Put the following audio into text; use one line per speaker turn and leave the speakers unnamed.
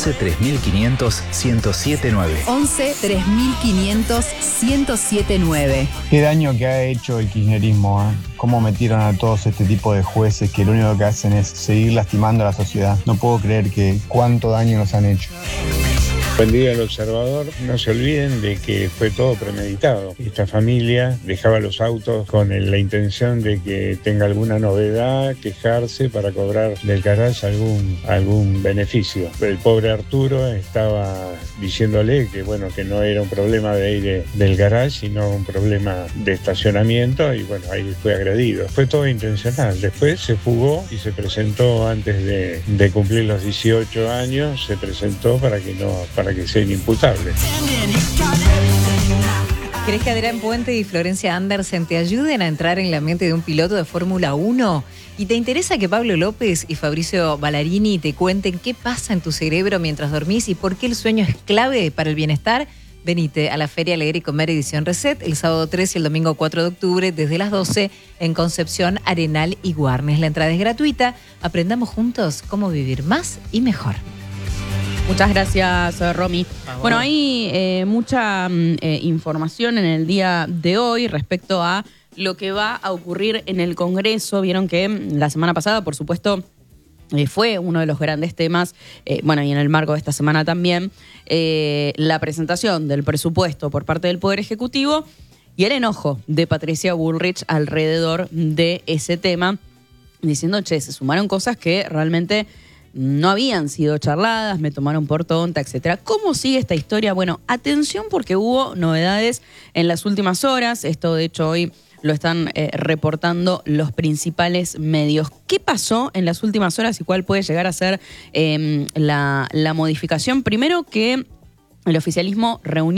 11 3500 1079.
11 3500 1079.
Qué daño que ha hecho el kirchnerismo, ¿eh? Cómo metieron a todos este tipo de jueces que lo único que hacen es seguir lastimando a la sociedad. No puedo creer que cuánto daño nos han hecho.
Buen día, El Observador. No se olviden de que fue todo premeditado. Esta familia dejaba los autos con la intención de que tenga alguna novedad, quejarse para cobrar del garage algún beneficio. El pobre Arturo estaba diciéndole que bueno, que no era un problema de aire del garage, sino un problema de estacionamiento, y bueno, ahí fue agredido. Fue todo intencional. Después se fugó y se presentó antes de cumplir los 18 años, se presentó para que sea inimputable.
¿Querés que Adrián Puente y Florencia Andersen te ayuden a entrar en la mente de un piloto de Fórmula 1? ¿Y te interesa que Pablo López y Fabricio Ballarini te cuenten qué pasa en tu cerebro mientras dormís y por qué el sueño es clave para el bienestar? Venite a la Feria Leer y Comer Edición Reset el sábado 3 y el domingo 4 de octubre desde las 12 en Concepción, Arenal y Guarnes. La entrada es gratuita. Aprendamos juntos cómo vivir más y mejor.
Muchas gracias, Romy. Bueno, hay mucha información en el día de hoy respecto a lo que va a ocurrir en el Congreso. Vieron que la semana pasada, por supuesto, fue uno de los grandes temas, bueno, y en el marco de esta semana también, la presentación del presupuesto por parte del Poder Ejecutivo y el enojo de Patricia Bullrich alrededor de ese tema, diciendo, che, se sumaron cosas que realmente no habían sido charladas, me tomaron por tonta, etcétera. ¿Cómo sigue esta historia? Bueno, atención porque hubo novedades en las últimas horas. Esto, de hecho, hoy lo están reportando los principales medios. ¿Qué pasó en las últimas horas y cuál puede llegar a ser la modificación? Primero, que el oficialismo reunió